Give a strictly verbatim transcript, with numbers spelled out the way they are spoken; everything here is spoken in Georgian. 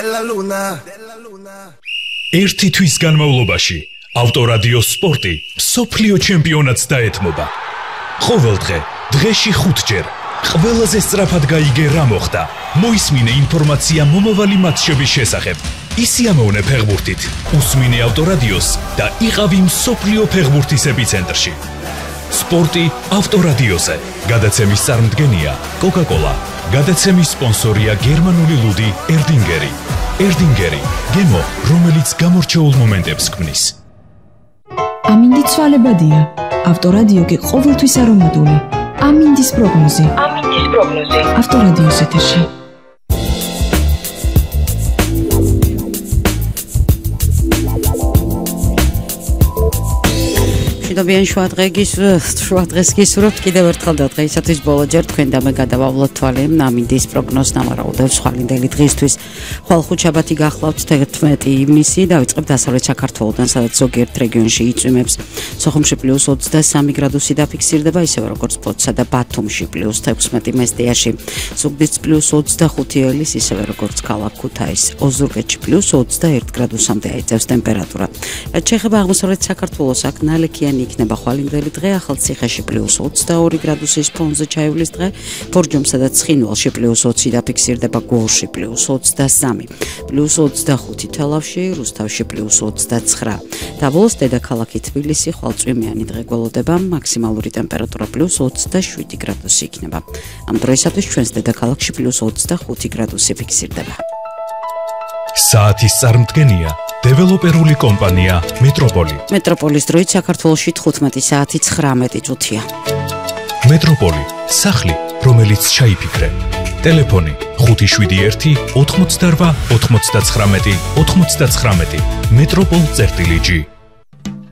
ერთი თვის განმავლობაში ავტორადიო სპორტი მსოფლიო ჩემპიონატს დაეთმობა. ყოველდღე დღეში ხუთჯერ ყველაზე სწრაფად გაიგე რა მოხდა. მოისმინე ინფორმაცია მომავალი მატჩების შესახებ. ისიამოვნე ფეხბურთით, უსმინე ავტორადიოს და იყავი მსოფლიო ფეხბურთის ეპიცენტრში. სპორტი ავტორადიოზე. გადაცემის წარმდგენია კოკა-კოლა. გადაცემის სპონსორია გერმანული ლუდი ერდინგერი. ერდინგერი, გემო, რომელიც გამორჩეულ მომენტებს ქმნის. ამინდი ცვალებადია. ავტორადიო კი ყოველთვის არომატული. ამინდის პროგნოზი. ამინდის პროგნოზი. ავტორადიოს ეთერში. მშვიდობიან შუა დღე გისურვებთ, შუა დღეს გისურვებთ კიდევ ერთხელ და დღეისათვის ბოლო ჯერ თქვენ და მე გადავავლოთ თვალე ამინდის პროგნოზს ნამარაუდევს ხვალინდელი დღისთვის. ხვალ ხუთშაბათი გახლავთ თერთმეტი ივნისი, დავიწყებთ დასავლეთ საქართველოდან, სადაც ზოგიერთ რეგიონში იწვიმებს. სოხუმში პლუს ოცდასამი გრადუსი დაფიქსირდება, ისევე როგორც ფოთსა და ბათუმში პლუს თექვსმეტი, მესტიაში ზუგდიდს პლუს ოცდახუთი, ელის ისევე როგორც ქალაქ ქუთაისს, ოზურგეთში პლუს ოცდაერთ გრადუსამდე აიწევს ტემპერატურა. რაც შეეხება აღმოსავლეთ საქართველოს, აქ ნალექიანი იქნება ხვალინდელი დღე, ახალციხეში პლუს ოცდაორი გრადუსის ფონზე ჩაივლის დღე, ფორჯომსა და ცხინვალში პლუს ოცი დაფიქსირდება, გორში პლუს ოცდასამი, პლუს ოცდახუთი თელავში, რუსთავში პლუს ოცდაცხრა. დაბოლოს დედაქალაქი თბილისი ხვალწვიმიანი დღე გველოდება, მაქსიმალური ტემპერატურა პლუს ოცდაშვიდი გრადუსი იქნება. ამ დროისათვის ჩვენს დედაქალაქში პლუს ოცდახუთი გრადუსი ფიქსირდება. საათის წარმდგენია დეველოპერული კომპანია მეტროპოლი. მეტროპოლის დროით საქართველოში თხუთმეტი საათი ცხრამეტი წუთია. მეტროპოლი, სახლი, რომელიც ჩაიფიქრე. ტელეფონი ხუთი შვიდი ერთი ოთხმოცდარვა ოთხმოცდაცხრამეტი ოთხმოცდაცხრამეტი. მეტროპოლ წერტილი ჯი.